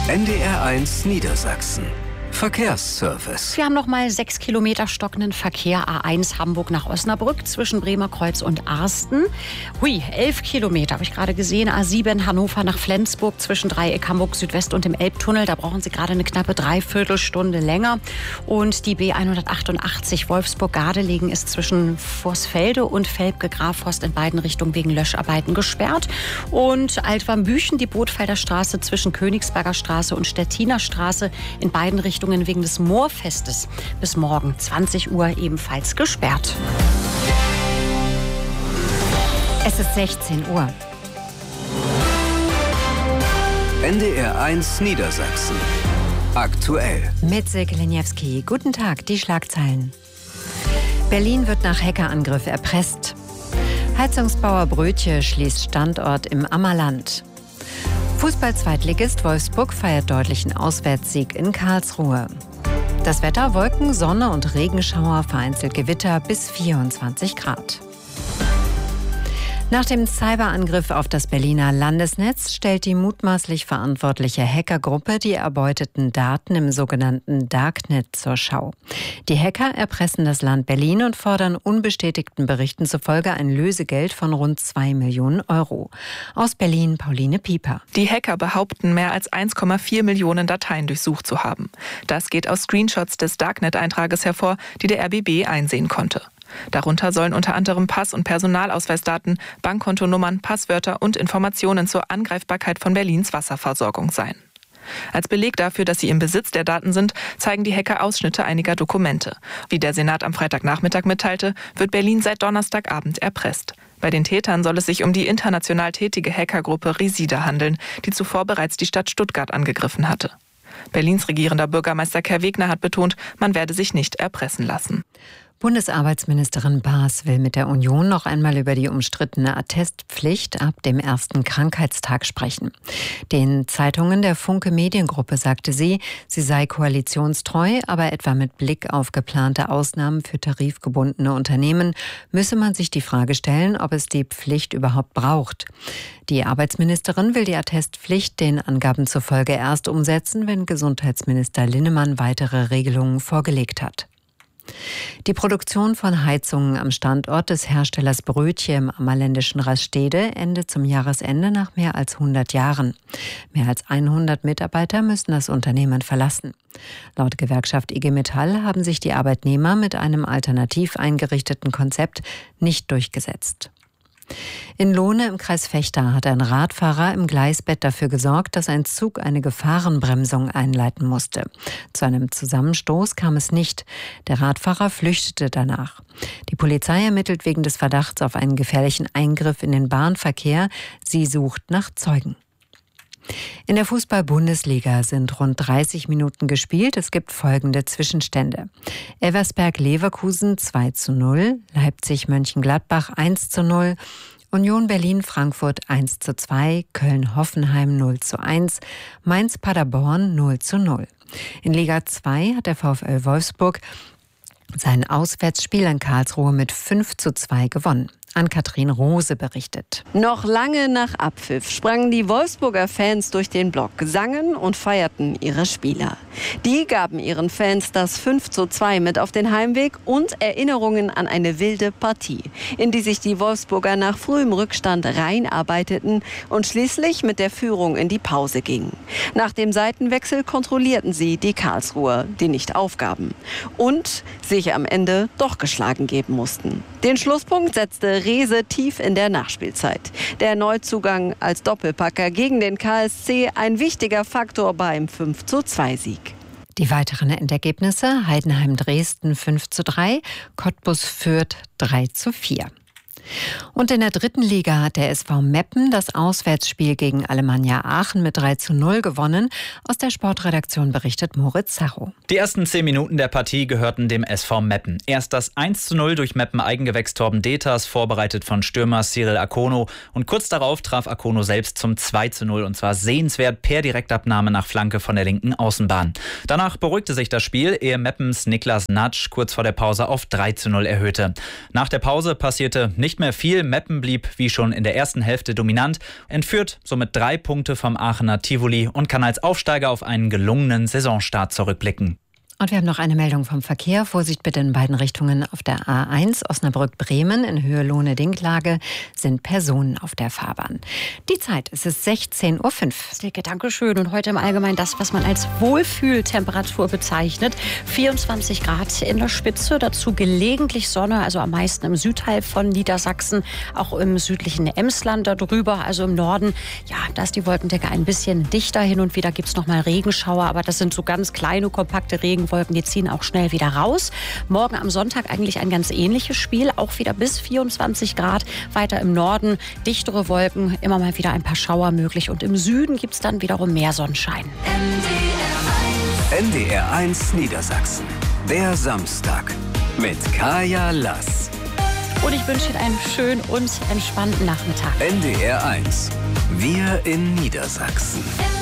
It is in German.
NDR1 Niedersachsen. Verkehrsservice. Wir haben noch mal 6 Kilometer stockenden Verkehr A1 Hamburg nach Osnabrück zwischen Bremerkreuz und Arsten. 11 Kilometer habe ich gerade gesehen. A7 Hannover nach Flensburg zwischen Dreieck Hamburg Südwest und dem Elbtunnel. Da brauchen Sie gerade eine knappe Dreiviertelstunde länger. Und die B188 Wolfsburg-Gardelegen ist zwischen Vorsfelde und Velpke-Grafhorst in beiden Richtungen wegen Löscharbeiten gesperrt. Und Altwarmbüchen, die Bootfelder Straße zwischen Königsberger Straße und Stettiner Straße in beiden Richtungen wegen des Moorfestes bis morgen 20 Uhr ebenfalls gesperrt. Es ist 16 Uhr. NDR1 Niedersachsen. Aktuell. Mit Silke Leniewski. Guten Tag, die Schlagzeilen. Berlin wird nach Hackerangriff erpresst. Heizungsbauer Brötje schließt Standort im Ammerland. Fußball-Zweitligist Wolfsburg feiert deutlichen Auswärtssieg in Karlsruhe. Das Wetter: Wolken, Sonne und Regenschauer, vereinzelt Gewitter bis 24 Grad. Nach dem Cyberangriff auf das Berliner Landesnetz stellt die mutmaßlich verantwortliche Hackergruppe die erbeuteten Daten im sogenannten Darknet zur Schau. Die Hacker erpressen das Land Berlin und fordern unbestätigten Berichten zufolge ein Lösegeld von rund 2 Millionen Euro. Aus Berlin Pauline Pieper. Die Hacker behaupten, mehr als 1,4 Millionen Dateien durchsucht zu haben. Das geht aus Screenshots des Darknet-Eintrages hervor, die der RBB einsehen konnte. Darunter sollen unter anderem Pass- und Personalausweisdaten, Bankkontonummern, Passwörter und Informationen zur Angreifbarkeit von Berlins Wasserversorgung sein. Als Beleg dafür, dass sie im Besitz der Daten sind, zeigen die Hacker Ausschnitte einiger Dokumente. Wie der Senat am Freitagnachmittag mitteilte, wird Berlin seit Donnerstagabend erpresst. Bei den Tätern soll es sich um die international tätige Hackergruppe Resida handeln, die zuvor bereits die Stadt Stuttgart angegriffen hatte. Berlins regierender Bürgermeister Kai Wegner hat betont, man werde sich nicht erpressen lassen. Bundesarbeitsministerin Baas will mit der Union noch einmal über die umstrittene Attestpflicht ab dem ersten Krankheitstag sprechen. Den Zeitungen der Funke Mediengruppe sagte sie sei koalitionstreu, aber etwa mit Blick auf geplante Ausnahmen für tarifgebundene Unternehmen müsse man sich die Frage stellen, ob es die Pflicht überhaupt braucht. Die Arbeitsministerin will die Attestpflicht den Angaben zufolge erst umsetzen, wenn Gesundheitsminister Linnemann weitere Regelungen vorgelegt hat. Die Produktion von Heizungen am Standort des Herstellers Brötje im ammerländischen Rastede endet zum Jahresende nach mehr als 100 Jahren. Mehr als 100 Mitarbeiter müssen das Unternehmen verlassen. Laut Gewerkschaft IG Metall haben sich die Arbeitnehmer mit einem alternativ eingerichteten Konzept nicht durchgesetzt. In Lohne im Kreis Vechta hat ein Radfahrer im Gleisbett dafür gesorgt, dass ein Zug eine Gefahrenbremsung einleiten musste. Zu einem Zusammenstoß kam es nicht. Der Radfahrer flüchtete danach. Die Polizei ermittelt wegen des Verdachts auf einen gefährlichen Eingriff in den Bahnverkehr. Sie sucht nach Zeugen. In der Fußball-Bundesliga sind rund 30 Minuten gespielt. Es gibt folgende Zwischenstände: Elversberg-Leverkusen 2:0, Leipzig-Mönchengladbach 1:0, Union Berlin-Frankfurt 1:2, Köln-Hoffenheim 0:1, Mainz-Paderborn 0:0. In Liga 2 hat der VfL Wolfsburg sein Auswärtsspiel in Karlsruhe mit 5:2 gewonnen. Ann-Kathrin Rose berichtet. Noch lange nach Abpfiff sprangen die Wolfsburger Fans durch den Block, sangen und feierten ihre Spieler. Die gaben ihren Fans das 5:2 mit auf den Heimweg und Erinnerungen an eine wilde Partie, in die sich die Wolfsburger nach frühem Rückstand reinarbeiteten und schließlich mit der Führung in die Pause gingen. Nach dem Seitenwechsel kontrollierten sie die Karlsruher, die nicht aufgaben und sich am Ende doch geschlagen geben mussten. Den Schlusspunkt setzte Rehse tief in der Nachspielzeit. Der Neuzugang als Doppelpacker gegen den KSC ein wichtiger Faktor beim 5:2-Sieg. Die weiteren Endergebnisse: Heidenheim-Dresden 5:3, Cottbus Fürth 3:4. Und in der dritten Liga hat der SV Meppen das Auswärtsspiel gegen Alemannia Aachen mit 3:0 gewonnen. Aus der Sportredaktion berichtet Moritz Zacho. Die ersten 10 Minuten der Partie gehörten dem SV Meppen. Erst das 1:0 durch Meppen-Eigengewächs Torben Deters, vorbereitet von Stürmer Cyril Akono. Und kurz darauf traf Akono selbst zum 2:0 und zwar sehenswert per Direktabnahme nach Flanke von der linken Außenbahn. Danach beruhigte sich das Spiel, ehe Meppens Niklas Natsch kurz vor der Pause auf 3:0 erhöhte. Nach der Pause passierte nicht nicht mehr viel. Meppen blieb wie schon in der ersten Hälfte dominant, entführt somit 3 Punkte vom Aachener Tivoli und kann als Aufsteiger auf einen gelungenen Saisonstart zurückblicken. Und wir haben noch eine Meldung vom Verkehr. Vorsicht bitte in beiden Richtungen auf der A1 Osnabrück-Bremen in Höhe Lohne-Dinklage sind Personen auf der Fahrbahn. Die Zeit, es ist 16:05 Uhr. Silke, danke schön. Und heute im Allgemeinen das, was man als Wohlfühltemperatur bezeichnet. 24 Grad in der Spitze, dazu gelegentlich Sonne, also am meisten im Südteil von Niedersachsen, auch im südlichen Emsland darüber, also im Norden. Ja, da ist die Wolkendecke ein bisschen dichter. Hin und wieder gibt es noch mal Regenschauer, aber das sind so ganz kleine, kompakte Regenwolken, die ziehen auch schnell wieder raus. Morgen am Sonntag eigentlich ein ganz ähnliches Spiel, auch wieder bis 24 Grad. Weiter im Norden dichtere Wolken, immer mal wieder ein paar Schauer möglich. Und im Süden gibt es dann wiederum mehr Sonnenschein. NDR1 Niedersachsen. Der Samstag mit Kaya Lass. Und ich wünsche Ihnen einen schönen und entspannten Nachmittag. NDR1. Wir in Niedersachsen.